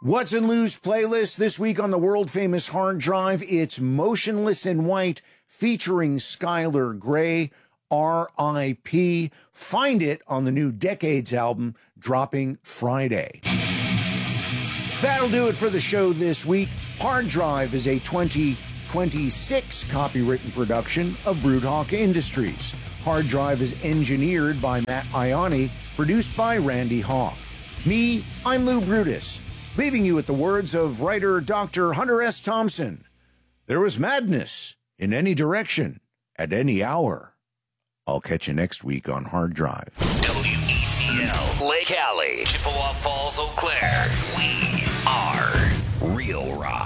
What's in Lou's playlist this week on the world-famous Hard Drive? It's Motionless in White featuring Skylar Grey, R.I.P. Find it on the new Decades album dropping Friday. That'll do it for the show this week. Hard Drive is a 2026 copywritten production of Broodhawk Industries. Hard Drive is engineered by Matt Ioni, produced by Randy Hawk. Me, I'm Lou Brutus, leaving you with the words of writer Dr. Hunter S. Thompson. There was madness in any direction at any hour. I'll catch you next week on Hard Drive. WECL, Lake Alley, Chippewa Falls, Eau Claire. We are Real Rock.